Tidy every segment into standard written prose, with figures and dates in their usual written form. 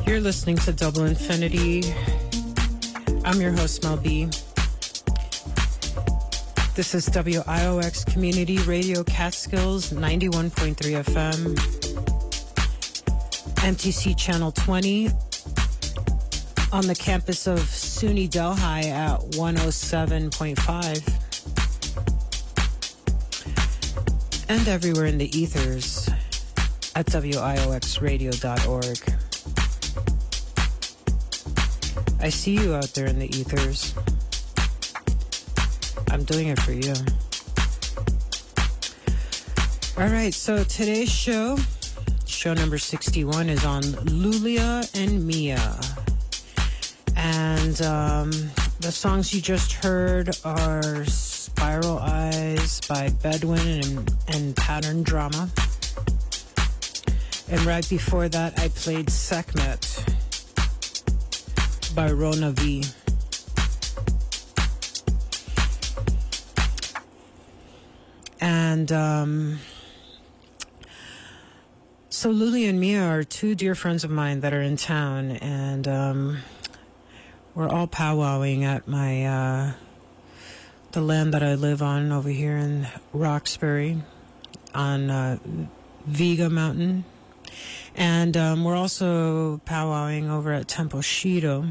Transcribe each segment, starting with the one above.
You're listening to Double Infinity. I'm your host, Mel B. This is WIOX Community Radio Catskills 91.3 FM, MTC Channel 20, on the campus of SUNY Delhi at 107.5, and everywhere in the ethers at WIOXradio.org. I see you out there in the ethers. I'm doing it for you. All right, so today's show number 61, is on Lulia and Mia. And the songs you just heard are Spiral Eyes by Bedouin and Pattern Drama. And right before that, I played Sekhmet by Rona V. And so Luli and Mia are two dear friends of mine that are in town, and we're all powwowing at my the land that I live on over here in Roxbury on Viga Mountain. And we're also powwowing over at Temple Shido.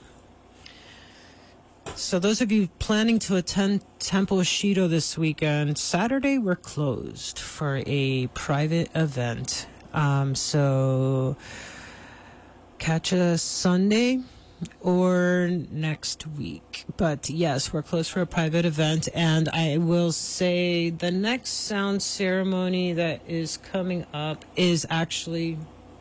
So those of you planning to attend Temple Shido this weekend, Saturday we're closed for a private event. So catch us Sunday or next week. But yes, we're closed for a private event. And I will say the next sound ceremony that is coming up is actually,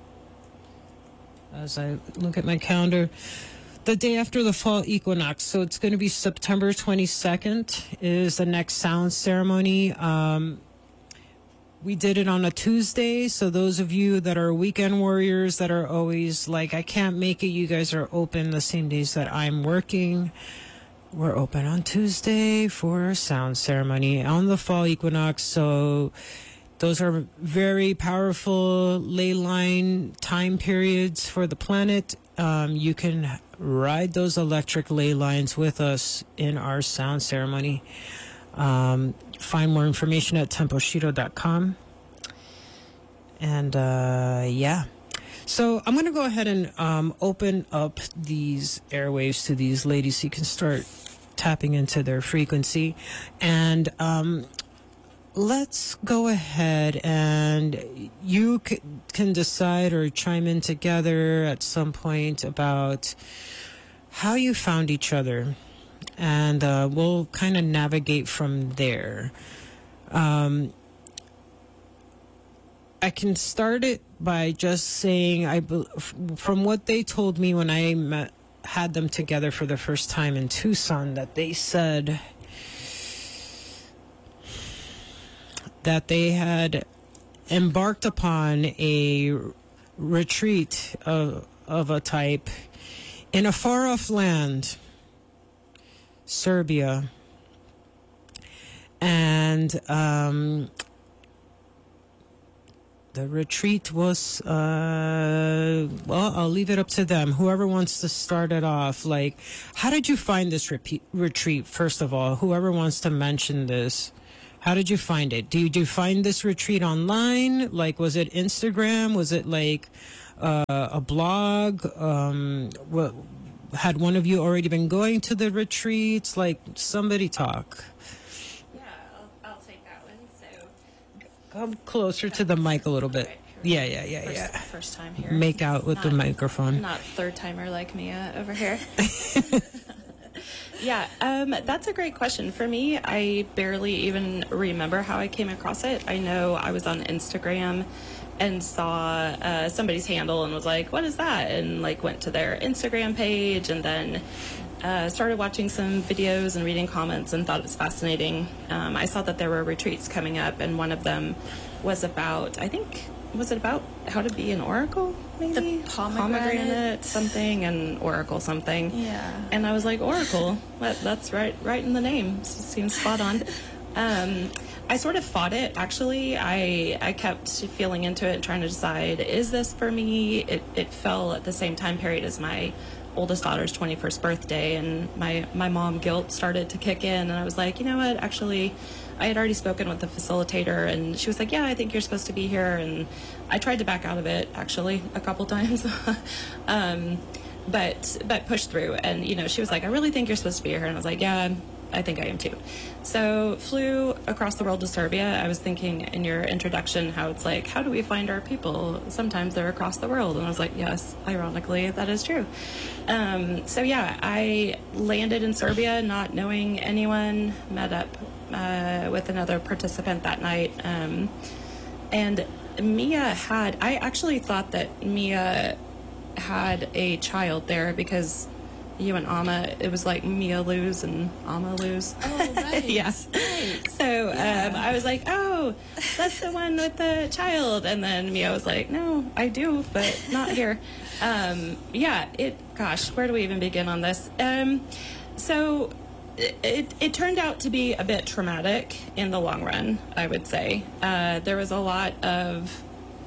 as I look at my calendar, the day after the fall equinox. So it's going to be September 22nd is the next sound ceremony. We did it on a Tuesday. So those of you that are weekend warriors that are always like, I can't make it, you guys are open the same days that I'm working. We're open on Tuesday for a sound ceremony on the fall equinox. So those are very powerful ley line time periods for the planet. You can ride those electric ley lines with us in our sound ceremony. Find more information at templeshido.com. And yeah. So I'm going to go ahead and open up these airwaves to these ladies so you can start tapping into their frequency. And let's go ahead and you can decide or chime in together at some point about how you found each other. And we'll kind of navigate from there. I can start it by just saying, from what they told me when I had them together for the first time in Tucson, that they said that they had embarked upon a retreat of a type in a far-off land, Serbia. And the retreat was, well, I'll leave it up to them. Whoever wants to start it off. Like, how did you find this retreat, first of all? Whoever wants to mention this. How did you find it? Did you find this retreat online? Like, was it Instagram? Was it like a blog? What, had one of you already been going to the retreats? Like, somebody talk. Yeah, I'll take that one. So, come closer to the mic a little bit. Right, yeah. First time here. Make out with the microphone. Not third timer like Mia over here. Yeah, that's a great question. For me, I barely even remember how I came across it. I know I was on Instagram and saw somebody's handle and was like, what is that? And like went to their Instagram page and then started watching some videos and reading comments and thought it was fascinating. I saw that there were retreats coming up, and one of them was about, was it about how to be an oracle, maybe? The pomegranate something, and oracle something. Yeah. And I was like, oracle? That's right in the name. Seems spot on. I sort of fought it, actually. I kept feeling into it and trying to decide, is this for me? It fell at the same time period as my oldest daughter's 21st birthday, and my mom guilt started to kick in, and I was like, you know what, actually, I had already spoken with the facilitator, and she was like, yeah, I think you're supposed to be here, and I tried to back out of it, actually, a couple times. But pushed through, and she was like, I really think you're supposed to be here, and I was like, yeah, I think I am too. So flew across the world to Serbia. I was thinking in your introduction how it's like, how do we find our people? Sometimes they're across the world, and I was like, yes, ironically, that is true. So yeah, I landed in Serbia not knowing anyone, met up with another participant that night, and I actually thought that Mia had a child there because you and Amma, it was like Mia lose and Amma lose. Oh, right. Yes. Right. So I was like, oh, that's the one with the child. And then Mia was like, no, I do, but not here. Gosh, where do we even begin on this? So it turned out to be a bit traumatic in the long run, I would say. There was a lot of...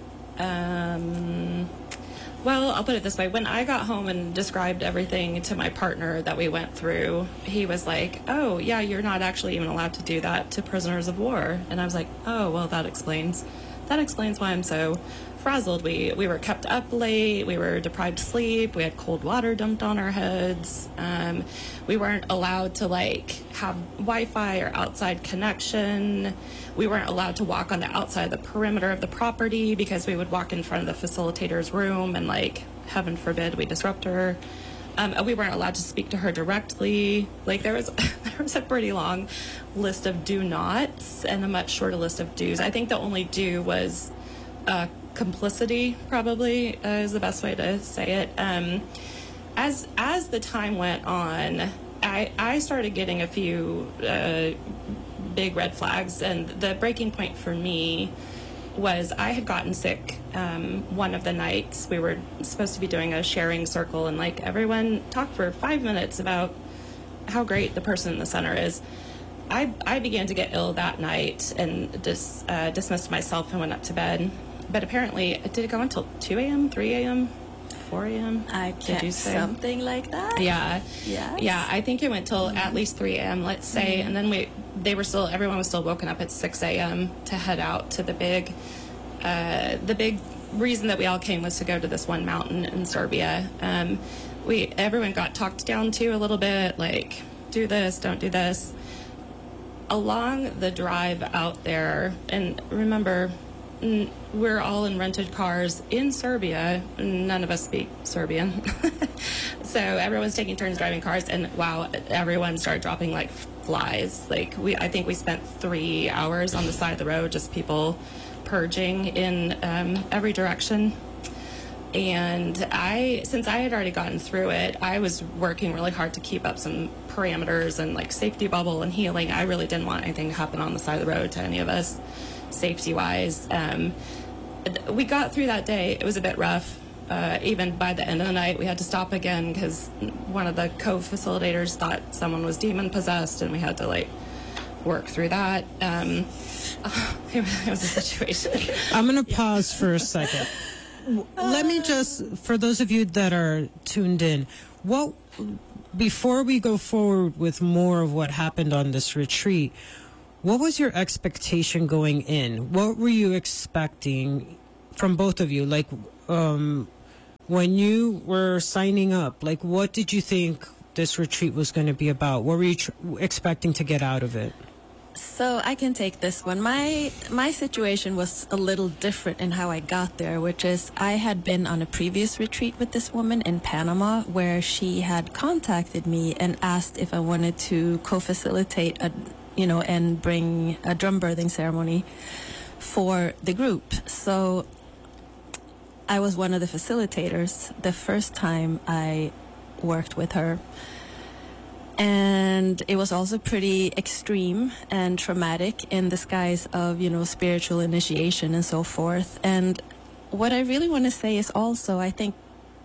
Well, I'll put it this way. When I got home and described everything to my partner that we went through, he was like, oh, yeah, you're not actually even allowed to do that to prisoners of war. And I was like, oh, well, that explains why I'm so frazzled. We were kept up late. We were deprived of sleep. We had cold water dumped on our heads. We weren't allowed to, have Wi-Fi or outside connection. We weren't allowed to walk on the outside of the perimeter of the property because we would walk in front of the facilitator's room and, heaven forbid, we disrupt her. We weren't allowed to speak to her directly. There was a pretty long list of do nots and a much shorter list of do's. I think the only do was complicity, probably, is the best way to say it. As the time went on, I started getting a few big red flags, and the breaking point for me was I had gotten sick one of the nights. We were supposed to be doing a sharing circle, and everyone talked for 5 minutes about how great the person in the center is. I began to get ill that night and dismissed myself and went up to bed. But apparently, did it go until 2 a.m., 3 a.m., 4 a.m.? I guess something like that. Yeah. Yes. Yeah, I think it went till at least 3 a.m., let's say. And then everyone was still woken up at 6 a.m. to head out to the big reason that we all came was to go to this one mountain in Serbia. Everyone got talked down to a little bit, do this, don't do this. Along the drive out there, and remember, we're all in rented cars in Serbia. None of us speak Serbian. So everyone's taking turns driving cars, and wow, everyone started dropping like flies. I think we spent 3 hours on the side of the road, just people purging in every direction. And since I had already gotten through it, I was working really hard to keep up some parameters and safety bubble and healing. I really didn't want anything to happen on the side of the road to any of us, safety-wise. We got through that day. It was a bit rough. Even by the end of the night, we had to stop again because one of the co-facilitators thought someone was demon-possessed, and we had to work through that. It was a situation. I'm going to pause for a second. Let me just, for those of you that are tuned in, before we go forward with more of what happened on this retreat, what was your expectation going in? What were you expecting from both of you? When you were signing up, what did you think this retreat was going to be about? What were you expecting to get out of it? So I can take this one. My situation was a little different in how I got there, which is I had been on a previous retreat with this woman in Panama where she had contacted me and asked if I wanted to co-facilitate and bring a drum birthing ceremony for the group. So I was one of the facilitators the first time I worked with her. And it was also pretty extreme and traumatic in the guise of, spiritual initiation and so forth. And what I really want to say is also, I think,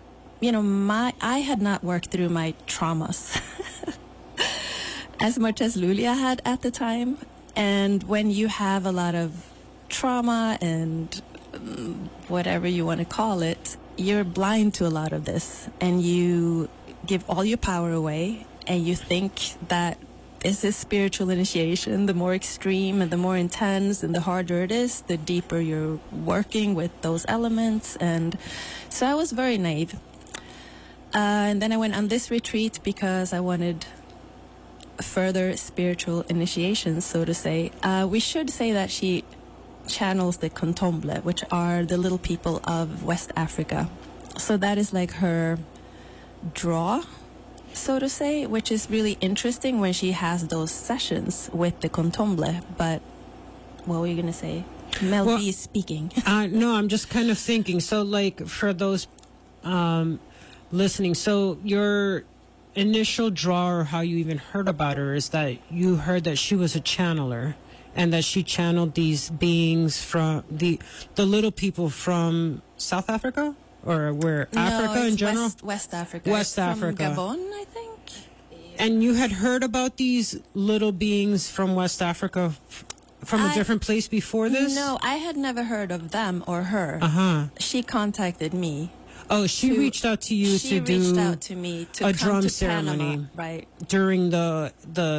I had not worked through my traumas as much as Lulia had at the time. And when you have a lot of trauma and whatever you want to call it, you're blind to a lot of this, and you give all your power away, and you think that this is spiritual initiation. The more extreme and the more intense and the harder it is, the deeper you're working with those elements. And so I was very naive. And then I went on this retreat because I wanted further spiritual initiation, so to say. We should say that she channels the Contomble, which are the little people of West Africa. So that is like her draw, so to say, which is really interesting when she has those sessions with the Contomble. But what were you going to say? Mel B is speaking. No, I'm just kind of thinking. So, like, for those listening, so your initial draw, or how you even heard about her, is that you heard that she was a channeler, and that she channeled these beings from the little people from South Africa, or where Africa in general? West Africa. West Africa. From Gabon, I think. And you had heard about these little beings from West Africa from a different place before this? No, I had never heard of them or her. She contacted me. Oh, she reached out to you to do reached out to me to a come drum to ceremony, Panama, right? During that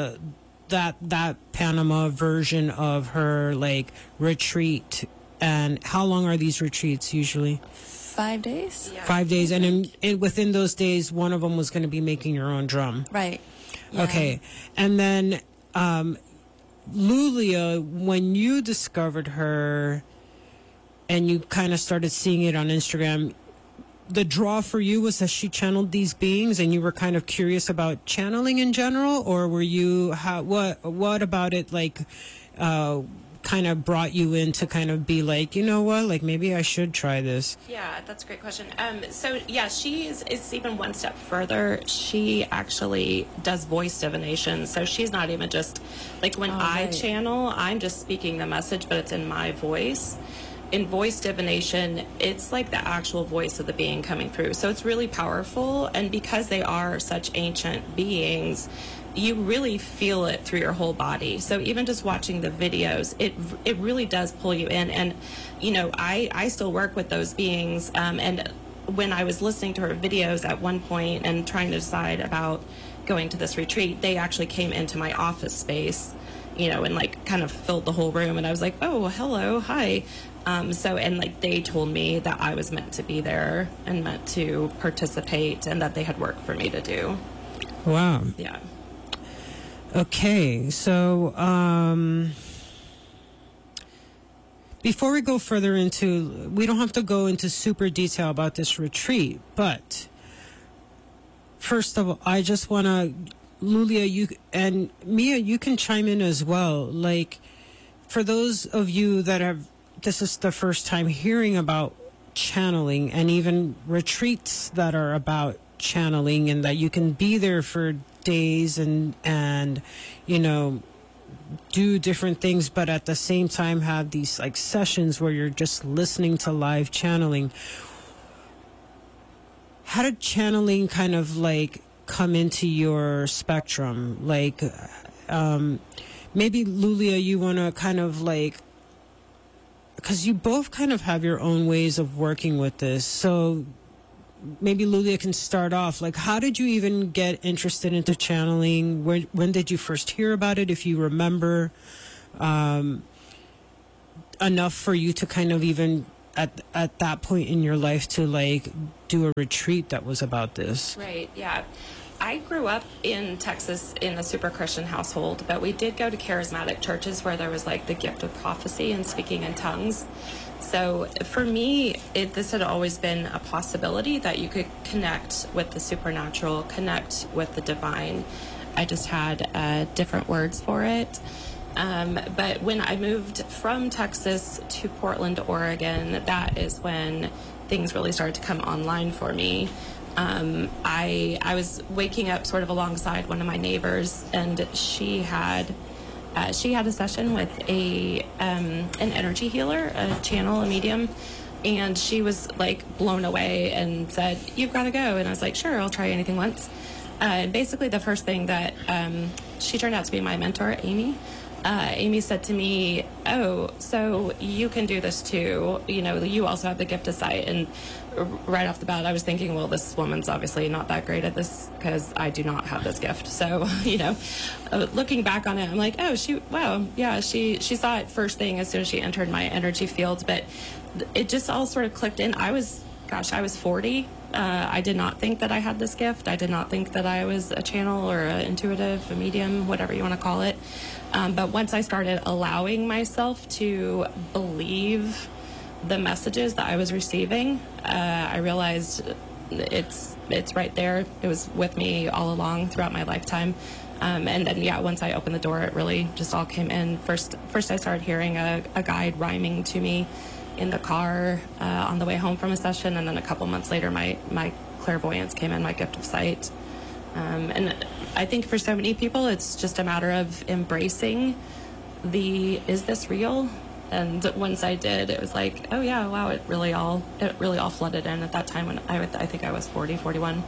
Panama version of her like retreat. And how long are these retreats usually? 5 days. Yeah. 5 days, and within those days, one of them was going to be making your own drum. Right. Yeah. Okay, and then Lulia, when you discovered her, and you kind of started seeing it on Instagram, the draw for you was that she channeled these beings, and you were kind of curious about channeling in general, or were you what about it like kind of brought you in to kind of be like, you know what, like maybe I should try this? Yeah, that's a great question. So yeah, it's even one step further. She actually does voice divination, so she's not even just like when I channel, I'm just speaking the message, but it's in my voice. In voice divination, it's like the actual voice of the being coming through. So it's really powerful. And because they are such ancient beings, you really feel it through your whole body. So even just watching the videos, it really does pull you in. And, you know, I still work with those beings. And when I was listening to her videos at one point and trying to decide about going to this retreat, they actually came into my office space, you know, and like kind of filled the whole room. And I was like, oh, hello, hi. And like they told me that I was meant to be there and meant to participate, and that they had work for me to do. Wow. Yeah. Okay, so before we go further into, we don't have to go into super detail about this retreat, but first of all, I just want to, Lulia, you and Mia, you can chime in as well. Like, for those of you that have, this is the first time hearing about channeling, and even retreats that are about channeling, and that you can be there for days and you know, do different things, but at the same time have these like sessions where you're just listening to live channeling. How did channeling kind of like come into your spectrum? Like maybe Lulia, you want to kind of like, because you both kind of have your own ways of working with this, so maybe Lulia can start off. Like, how did you even get interested into channeling? When did you first hear about it, if you remember enough for you to kind of even at that point in your life to like do a retreat that was about this? Right, yeah. I grew up in Texas in a super Christian household, but we did go to charismatic churches where there was like the gift of prophecy and speaking in tongues. So for me, this had always been a possibility that you could connect with the supernatural, connect with the divine. I just had different words for it. But when I moved from Texas to Portland, Oregon, that is when things really started to come online for me. I was waking up sort of alongside one of my neighbors, and she had a session with an energy healer, a channel, a medium, and she was like blown away and said, "You've got to go." And I was like, "Sure, I'll try anything once." And basically the first thing that she turned out to be my mentor, Amy. Amy said to me, "Oh, so you can do this too. You know, you also have the gift of sight." And right off the bat, I was thinking, well, this woman's obviously not that great at this because I do not have this gift. So, you know, looking back on it, I'm like, oh, she saw it first thing as soon as she entered my energy field. But it just all sort of clicked in. I was 40. I did not think that I had this gift. I did not think that I was a channel or an intuitive, a medium, whatever you want to call it. But once I started allowing myself to believe the messages that I was receiving, I realized it's right there. It was with me all along throughout my lifetime. And then, once I opened the door, it really just all came in. First I started hearing a guide rhyming to me in the car on the way home from a session, and then a couple months later, my clairvoyance came in, my gift of sight. And I think for so many people, it's just a matter of embracing is this real? And once I did, it was like, oh yeah, wow, it really all flooded in at that time when I think I was 40, 41.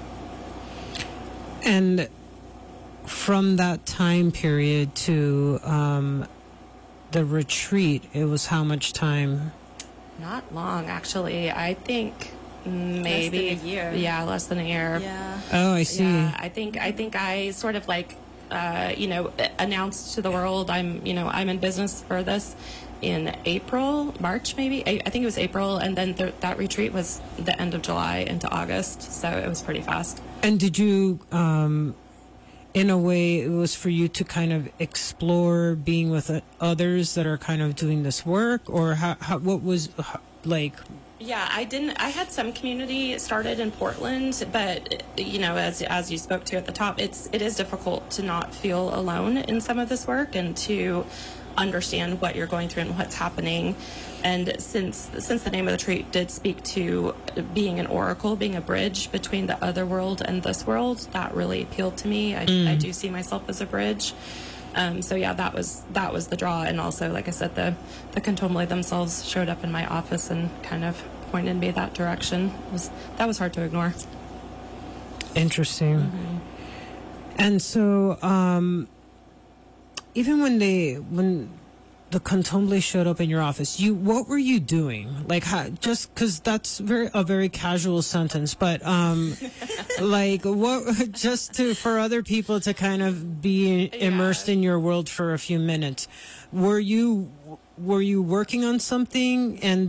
And from that time period to the retreat, it was how much time? Not long, actually. I think maybe less than a year. Yeah, less than a year. Yeah. Oh, I see. Yeah, I think I sort of like announced to the world I'm in business for this in March maybe. I think it was April, and then that retreat was the end of July into August, so it was pretty fast. And did you, in a way, it was for you to kind of explore being with others that are kind of doing this work, or what was like? Yeah, I had some community started in Portland, but as you spoke to at the top, it is difficult to not feel alone in some of this work and to understand what you're going through and what's happening. And since the name of the retreat did speak to being an oracle, being a bridge between the other world and this world, that really appealed to me. I do see myself as a bridge. So yeah, that was the draw. And also, like I said, the Contomble themselves showed up in my office and kind of pointed me that direction. That was hard to ignore. Interesting. Mm-hmm. And so, even when the Contomble showed up in your office, what were you doing? Like, just because that's a very casual sentence, but like, what? Just for other people to kind of be immersed in your world for a few minutes. Were you working on something, and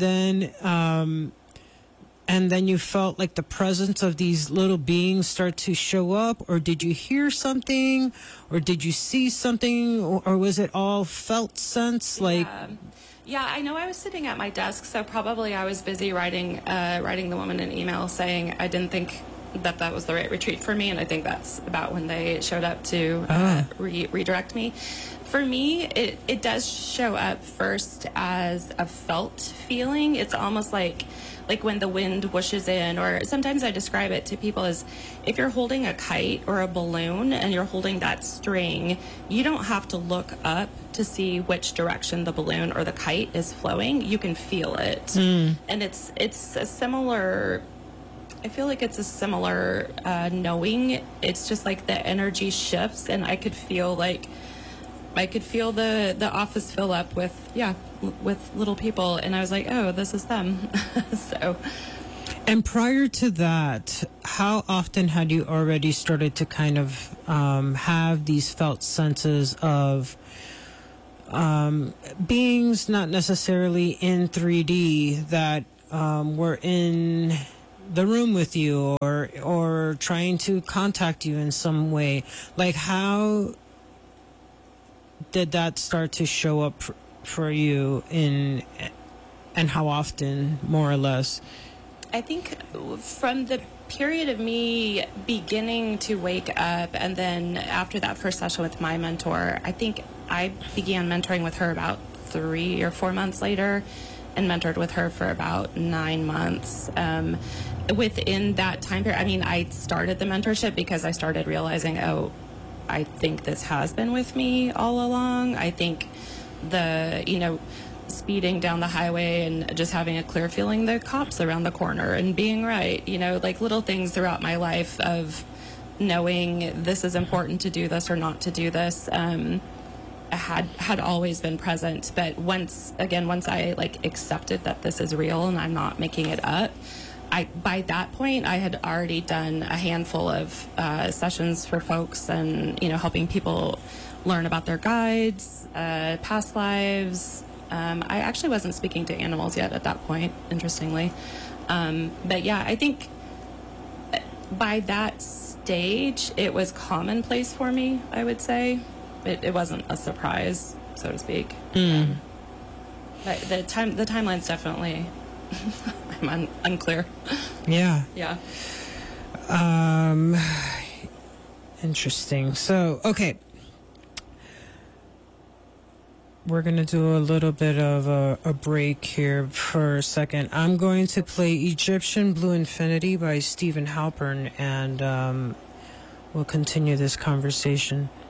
then you felt like the presence of these little beings start to show up, or did you hear something, or did you see something, or was it all felt sense? Like, yeah, I know I was sitting at my desk, so probably I was busy writing the woman an email saying I didn't think that was the right retreat for me, and I think that's about when they showed up to redirect me. For me, it does show up first as a felt feeling. It's almost like when the wind whooshes in, or sometimes I describe it to people as if you're holding a kite or a balloon and you're holding that string, you don't have to look up to see which direction the balloon or the kite is flowing. You can feel it. And it's a similar, I feel like it's a similar knowing. It's just like the energy shifts, and I could feel the office fill up with little people, and I was like, oh, this is them. So. And prior to that, how often had you already started to kind of have these felt senses of beings, not necessarily in 3D, that were in the room with you, or trying to contact you in some way? Like, how did that start to show up for you and how often, more or less? I think from the period of me beginning to wake up, and then after that first session with my mentor, I think I began mentoring with her about 3 or 4 months later, and mentored with her for about 9 months. Within that time period, I mean, I started the mentorship because I started realizing, oh, I think this has been with me all along. I think speeding down the highway and just having a clear feeling the cops around the corner and being right, like little things throughout my life of knowing this is important to do this or not to do this. had always been present. But once I like accepted that this is real and I'm not making it up, by that point I had already done a handful of sessions for folks, and helping people learn about their guides, past lives. I actually wasn't speaking to animals yet at that point, interestingly. But yeah, I think by that stage, it was commonplace for me, I would say. It wasn't a surprise, so to speak. But the timeline's definitely I'm unclear. Yeah. Yeah. Interesting. So, okay. We're going to do a little bit of a break here for a second. I'm going to play Egyptian Blue Infinity by Stephen Halpern, and we'll continue this conversation.